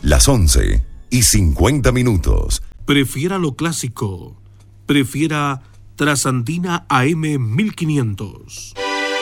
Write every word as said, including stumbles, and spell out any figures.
las once y cincuenta minutos. Prefiera lo clásico. Prefiera Trasandina A M mil quinientos.